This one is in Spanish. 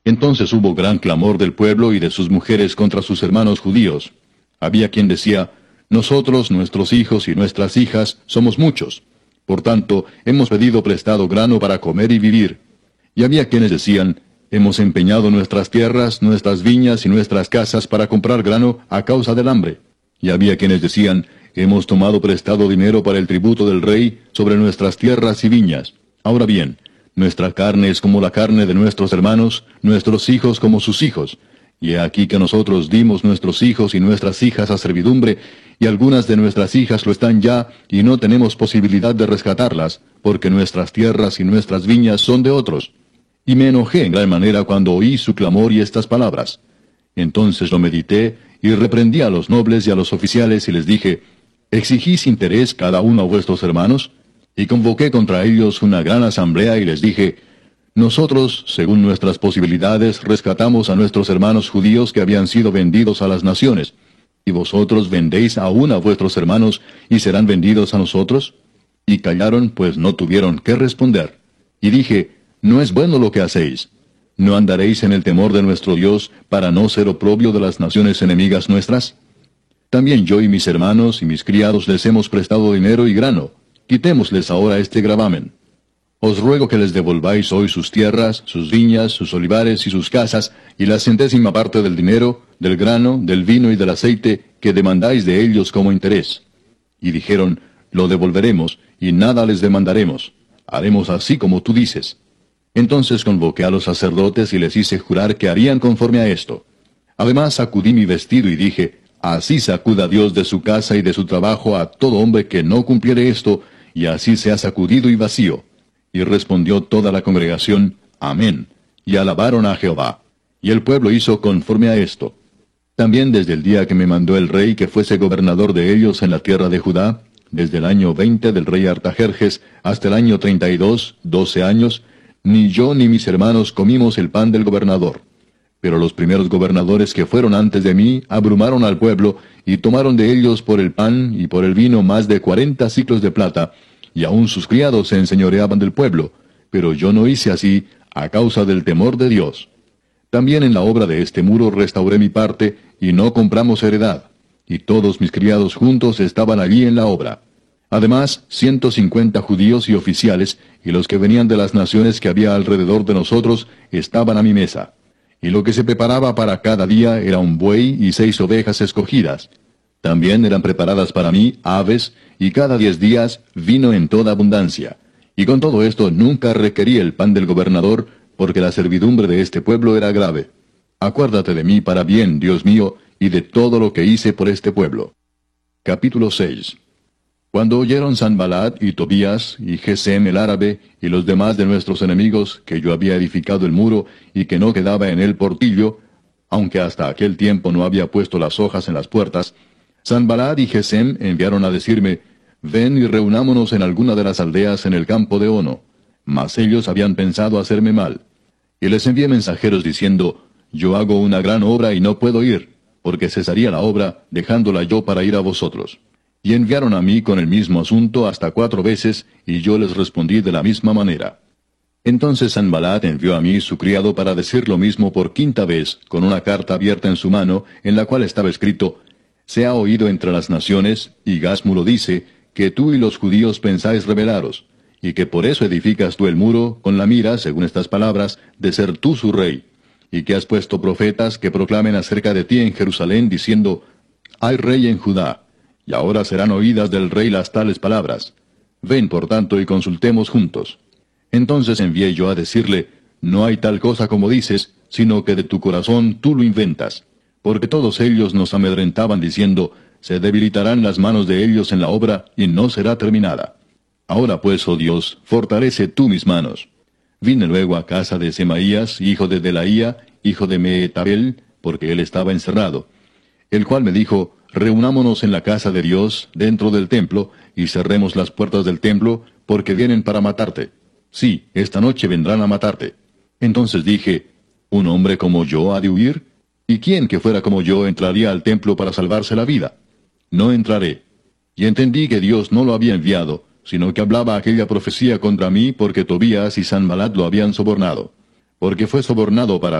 Entonces hubo gran clamor del pueblo y de sus mujeres contra sus hermanos judíos. Había quien decía, nosotros, nuestros hijos y nuestras hijas, somos muchos. Por tanto, hemos pedido prestado grano para comer y vivir. Y había quienes decían, hemos empeñado nuestras tierras, nuestras viñas y nuestras casas para comprar grano a causa del hambre. Y había quienes decían, hemos tomado prestado dinero para el tributo del rey sobre nuestras tierras y viñas. Ahora bien, nuestra carne es como la carne de nuestros hermanos, nuestros hijos como sus hijos. Y he aquí que nosotros dimos nuestros hijos y nuestras hijas a servidumbre, y algunas de nuestras hijas lo están ya, y no tenemos posibilidad de rescatarlas, porque nuestras tierras y nuestras viñas son de otros. Y me enojé en gran manera cuando oí su clamor y estas palabras. Entonces lo medité, y reprendí a los nobles y a los oficiales, y les dije, ¿exigís interés cada uno a vuestros hermanos? Y convoqué contra ellos una gran asamblea, y les dije, nosotros, según nuestras posibilidades, rescatamos a nuestros hermanos judíos que habían sido vendidos a las naciones. ¿Y vosotros vendéis aún a vuestros hermanos y serán vendidos a nosotros? Y callaron, pues no tuvieron qué responder. Y dije, no es bueno lo que hacéis. ¿No andaréis en el temor de nuestro Dios para no ser oprobio de las naciones enemigas nuestras? También yo y mis hermanos y mis criados les hemos prestado dinero y grano. Quitémosles ahora este gravamen. Os ruego que les devolváis hoy sus tierras, sus viñas, sus olivares y sus casas, y la centésima parte del dinero, del grano, del vino y del aceite que demandáis de ellos como interés. Y dijeron, lo devolveremos, y nada les demandaremos. Haremos así como tú dices. Entonces convoqué a los sacerdotes y les hice jurar que harían conforme a esto. Además sacudí mi vestido y dije, así sacuda Dios de su casa y de su trabajo a todo hombre que no cumpliere esto, y así sea sacudido y vacío. Y respondió toda la congregación, Amén, y alabaron a Jehová. Y el pueblo hizo conforme a esto. También desde el día que me mandó el rey que fuese gobernador de ellos en la tierra de Judá, desde el año 20 del rey Artajerjes hasta el año 32, 12 años, ni yo ni mis hermanos comimos el pan del gobernador. Pero los primeros gobernadores que fueron antes de mí abrumaron al pueblo, y tomaron de ellos por el pan y por el vino más de 40 siclos de plata, y aun sus criados se enseñoreaban del pueblo, pero yo no hice así, a causa del temor de Dios. También en la obra de este muro restauré mi parte, y no compramos heredad, y todos mis criados juntos estaban allí en la obra. Además, 150 judíos y oficiales, y los que venían de las naciones que había alrededor de nosotros, estaban a mi mesa. Y lo que se preparaba para cada día era un buey y 6 ovejas escogidas. También eran preparadas para mí aves, y cada 10 días vino en toda abundancia. Y con todo esto nunca requerí el pan del gobernador, porque la servidumbre de este pueblo era grave. Acuérdate de mí para bien, Dios mío, y de todo lo que hice por este pueblo. Capítulo 6. Cuando oyeron Sanballat y Tobías, y Gesem el árabe, y los demás de nuestros enemigos, que yo había edificado el muro, y que no quedaba en él portillo, aunque hasta aquel tiempo no había puesto las hojas en las puertas, Sanballat y Gesem enviaron a decirme, ven y reunámonos en alguna de las aldeas en el campo de Ono. Mas ellos habían pensado hacerme mal. Y les envié mensajeros diciendo, yo hago una gran obra y no puedo ir, porque cesaría la obra, dejándola yo para ir a vosotros. Y enviaron a mí con el mismo asunto hasta 4 veces, y yo les respondí de la misma manera. Entonces Sanballat envió a mí su criado para decir lo mismo por 5ª vez, con una carta abierta en su mano, en la cual estaba escrito, se ha oído entre las naciones, y Gasmu lo dice, que tú y los judíos pensáis rebelaros, y que por eso edificas tú el muro, con la mira, según estas palabras, de ser tú su rey, y que has puesto profetas que proclamen acerca de ti en Jerusalén, diciendo, hay rey en Judá, y ahora serán oídas del rey las tales palabras. Ven, por tanto, y consultemos juntos. Entonces envié yo a decirle, no hay tal cosa como dices, sino que de tu corazón tú lo inventas. Porque todos ellos nos amedrentaban diciendo, se debilitarán las manos de ellos en la obra, y no será terminada. Ahora pues, oh Dios, fortalece tú mis manos. Vine luego a casa de Semaías, hijo de Delaía, hijo de Mehetabel, porque él estaba encerrado, el cual me dijo, reunámonos en la casa de Dios, dentro del templo, y cerremos las puertas del templo, porque vienen para matarte. Sí, esta noche vendrán a matarte. Entonces dije, ¿un hombre como yo ha de huir? ¿Y quién que fuera como yo entraría al templo para salvarse la vida? No entraré. Y entendí que Dios no lo había enviado, sino que hablaba aquella profecía contra mí porque Tobías y Sanballat lo habían sobornado. Porque fue sobornado para